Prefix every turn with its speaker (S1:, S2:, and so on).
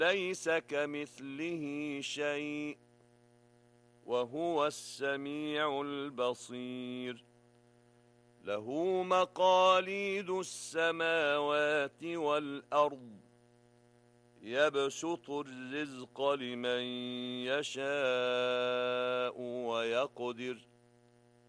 S1: ليس كمثله شيء وهو السميع البصير له مقاليد السماوات والأرض يبسط الرزق لمن يشاء ويقدر